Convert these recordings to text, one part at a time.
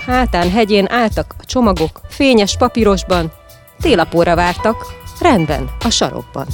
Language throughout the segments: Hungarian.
hátán hegyén álltak a csomagok fényes papírosban, Télapóra vártak, rendben a sarokban.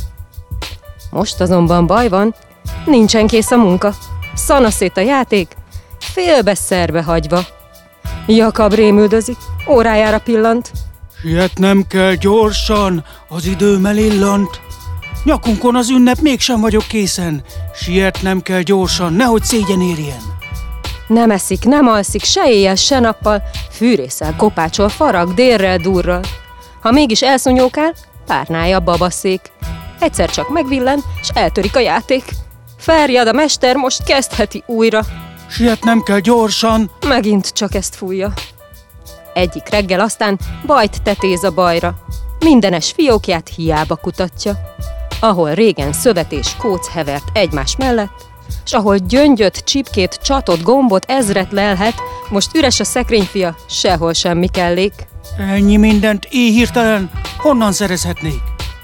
Most azonban baj van, nincsen kész a munka, szanaszét a játék, félbe-szerbe hagyva. Jakab rémüldözik, órájára pillant. Sietnem kell gyorsan, az időm elillant. Nyakunkon az ünnep, mégsem vagyok készen. Sietnem kell gyorsan, nehogy szégyen érjen. Nem eszik, nem alszik, se éjjel, se nappal, fűrészel, kopácsol, farag, délrel, durral. Ha mégis elszonyókál, párnája babaszék. Egyszer csak megvillen, s eltörik a játék. Ferjad a mester, most kezdheti újra. Sietnem kell gyorsan. Megint csak ezt fújja. Egyik reggel aztán bajt tetéz a bajra. Mindenes fiókját hiába kutatja. Ahol régen szövet és kóc hevert egymás mellett, s ahol gyöngyöt, csipkét, csatot, gombot, ezret lelhet, most üres a szekrényfia, sehol semmi kellék. Ennyi mindent így hirtelen honnan szerezhetnék?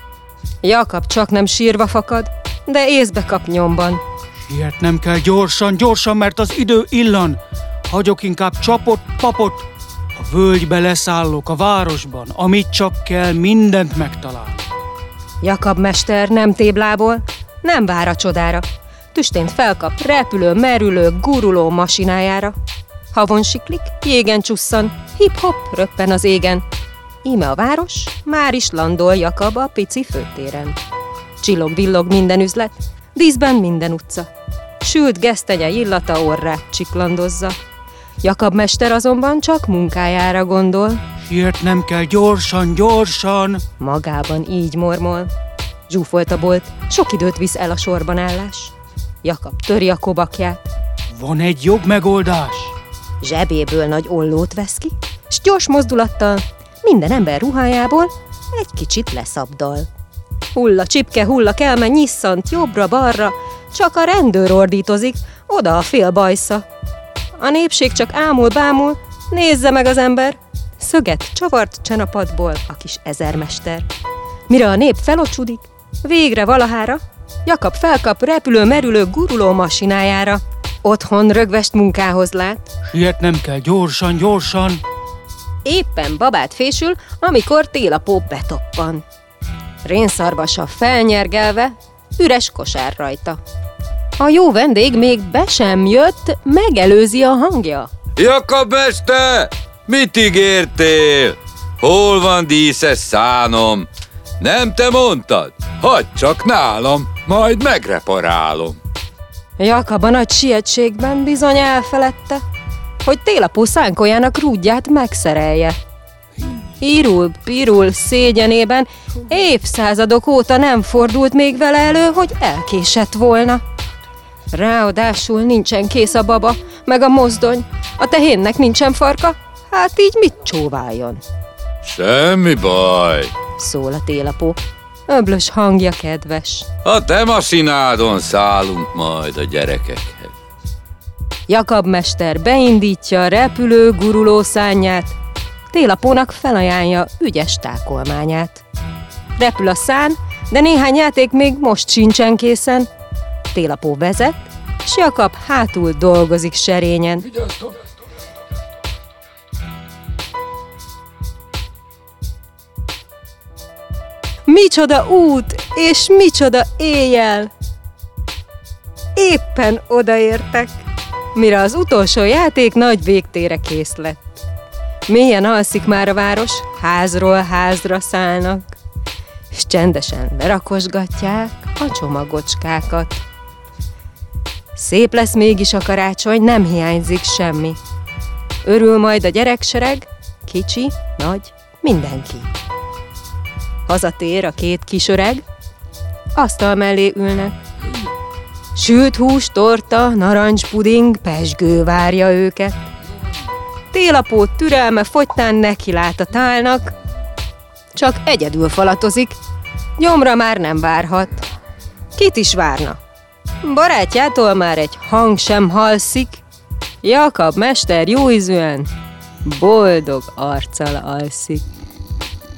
Jakab csak nem sírva fakad, de észbe kap nyomban. Sietnem kell gyorsan, gyorsan, mert az idő illan. Hagyok inkább csapot, papot. A völgybe leszállok, a városban, amit csak kell, mindent megtalál. Jakab mester nem téblából, nem vár a csodára. Tüstént felkap repülő, merülő, guruló masinájára. Havon siklik, jégen csusszan, hip-hop röppen az égen. Íme a város, már is landol Jakab a pici főtéren. Csillog-villog minden üzlet, díszben minden utca. Sült gesztenye illata orrát csiklandozza. Jakab mester azonban csak munkájára gondol. Sietnem kell gyorsan, gyorsan. Magában így mormol. Zsúfolt a bolt, sok időt visz el a sorban állás. Jakab töri a kobakját. Van egy jobb megoldás. Zsebéből nagy ollót vesz ki, s gyors mozdulattal minden ember ruhájából egy kicsit leszabdal. Hulla csipke, hulla kelme, nyisszant jobbra-balra, csak a rendőr ordítozik, oda a fél bajsza. A népség csak ámul-bámul, nézze meg az ember, szöget csavart csenapadból a kis ezermester. Mire a nép felocsudik, végre valahára, Jakab felkap repülő-merülő guruló masinájára. Otthon rögvest munkához lát. Sietnem kell gyorsan, gyorsan. Éppen babát fésül, amikor Télapó betoppan. Rénszarvasa felnyergelve, üres kosár rajta. A jó vendég még be sem jött, megelőzi a hangja. Jakab mester, mit ígértél? Hol van díszes szánom? Nem te mondtad? Hagyd csak nálam, majd megreparálom. Jakab a nagy sietségben bizony elfeledte, hogy Télapó szánkójának rúdját megszerelje. Irul-pirul szégyenében évszázadok óta nem fordult még vele elő, hogy elkésett volna. Ráadásul nincsen kész a baba, meg a mozdony, a tehénnek nincsen farka, hát így mit csóváljon? Semmi baj, Szól a Télapó. Öblös hangja kedves. a te masinádon szállunk majd a gyerekekhez. Jakab mester beindítja a repülő guruló szárnyát, Télapónak felajánlja ügyes tákolmányát. Repül a szán, de néhány játék még most sincsen készen. Télapó vezet, s Jakab hátul dolgozik serényen. Micsoda út, és micsoda éjjel! Éppen odaértek, mire az utolsó játék nagy végtére kész lett. Mélyen alszik már a város, házról házra szállnak, és csendesen lerakosgatják a csomagocskákat. Szép lesz mégis a karácsony, nem hiányzik semmi. Örül majd a gyereksereg, kicsi, nagy, mindenki. Hazatér a két kisöreg, asztal mellé ülnek. Sült hús, torta, narancspuding, pezsgő várja őket. Télapó türelme fogytán neki lát a tálnak, csak egyedül falatozik, nyomra már nem várhat. Kit is várna? Barátjától már egy hang sem halszik, Jakab mester jóízűen, boldog arccal alszik.